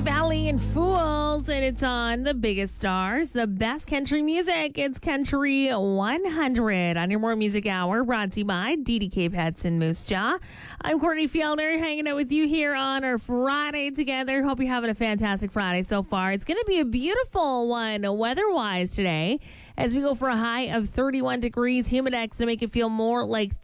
Valley and Fools, and it's on the biggest stars, the best country music. It's Country 100 on your More Music Hour, brought to you by DDK Pets and Moose Jaw. I'm Courtney Fielder, hanging out with you here on our Friday together. Hope you're having a fantastic Friday so far. It's going to be a beautiful one weather-wise today, as we go for a high of 31 degrees. Humidex to make it feel more like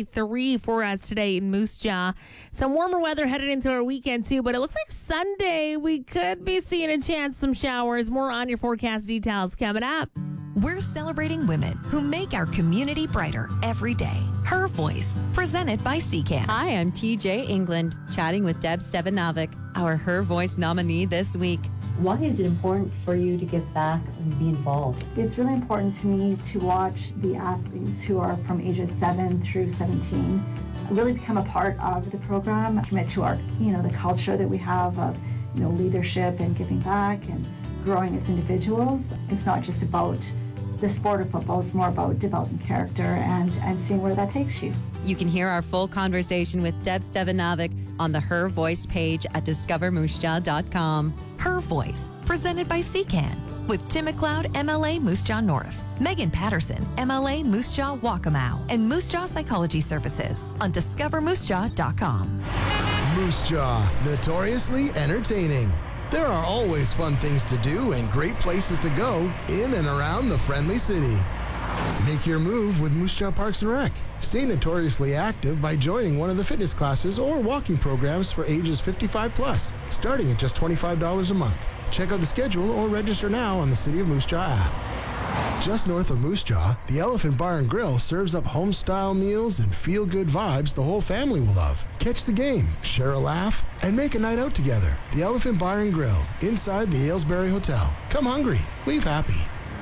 33 for us today in Moose Jaw. Some warmer weather headed into our weekend too, but it looks like Sunday we could be seeing a chance some showers. More on your forecast details coming up. We're celebrating women who make our community brighter every day. Her Voice, presented by CCAN. Hi, I'm TJ England, chatting with Deb Stevanovic, our Her Voice nominee this week. Why is it important for you to give back and be involved? It's really important to me to watch the athletes who are from ages 7 through 17 really become a part of the program, commit to our, the culture that we have of, leadership and giving back and growing as individuals. It's not just about the sport of football, it's more about developing character and seeing where that takes you. You can hear our full conversation with Deb Stevanovic on the Her Voice page at discovermoosejaw.com. Her Voice, presented by CCAN, with Tim McLeod, MLA Moose Jaw North, Megan Patterson, MLA Moose Jaw Waccamaw, and Moose Jaw Psychology Services on discovermoosejaw.com. Moose Jaw, notoriously entertaining. There are always fun things to do and great places to go in and around the friendly city. Make your move with Moose Jaw Parks and Rec. Stay notoriously active by joining one of the fitness classes or walking programs for ages 55 plus, starting at just $25 a month. Check out the schedule or register now on the City of Moose Jaw app. Just north of Moose Jaw, the Elephant Bar and Grill serves up home-style meals and feel-good vibes the whole family will love. Catch the game, share a laugh, and make a night out together. The Elephant Bar and Grill, inside the Aylesbury Hotel. Come hungry, leave happy.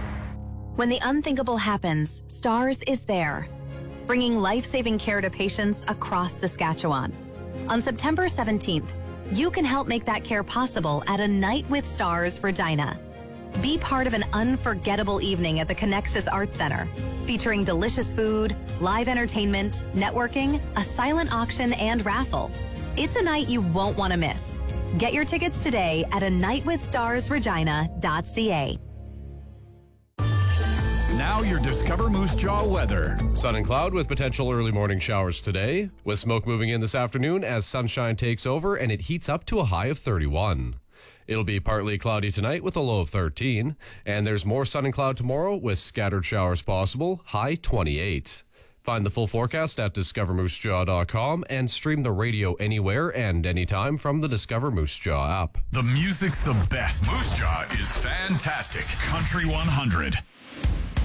When the unthinkable happens, STARS is there, bringing life-saving care to patients across Saskatchewan. On September 17th, you can help make that care possible at A Night with Stars Regina. Be part of an unforgettable evening at the Connexus Arts Center, featuring delicious food, live entertainment, networking, a silent auction, and raffle. It's a night you won't want to miss. Get your tickets today at anightwithstarsregina.ca. Now your Discover Moose Jaw weather. Sun and cloud with potential early morning showers today, with smoke moving in this afternoon as sunshine takes over and it heats up to a high of 31. It'll be partly cloudy tonight with a low of 13, and there's more sun and cloud tomorrow with scattered showers possible, high 28. Find the full forecast at discovermoosejaw.com and stream the radio anywhere and anytime from the Discover Moose Jaw app. The music's the best. Moose Jaw is fantastic. Country 100.